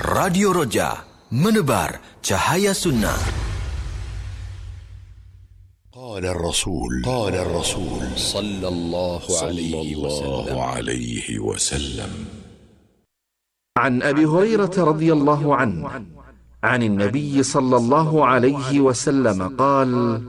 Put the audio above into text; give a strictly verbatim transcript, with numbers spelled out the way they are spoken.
Radio Roja, menebar cahaya sunnah. قال الرسول قال الرسول صلى الله عليه وسلم عليه وسلم عن أبي هريرة رضي الله عنه عن النبي صلى الله عليه وسلم قال: